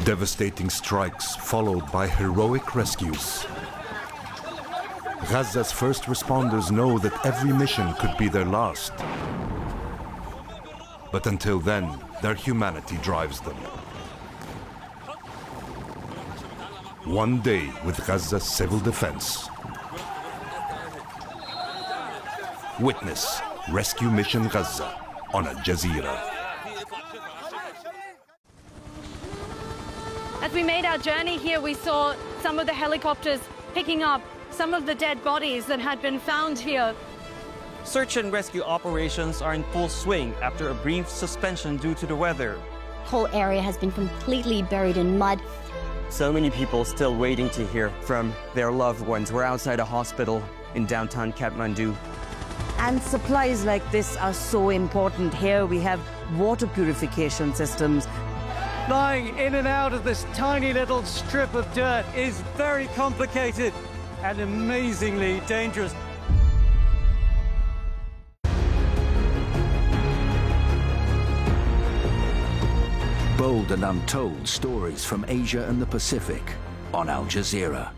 Devastating strikes followed by heroic rescues. Gaza's first responders know that every mission could be their last. But until then, their humanity drives them. One day with Gaza's civil defense. Witness Rescue Mission Gaza on Al Jazeera. As we made our journey here, we saw some of the helicopters picking up some of the dead bodies that had been found here. Search and rescue operations are in full swing after a brief suspension due to the weather. The whole area has been completely buried in mud. So many people still waiting to hear from their loved ones. We're outside a hospital in downtown Kathmandu. And supplies like this are so important. Here we have water purification systems. Flying in and out of this tiny little strip of dirt is very complicated and amazingly dangerous. Bold and untold stories from Asia and the Pacific on Al Jazeera.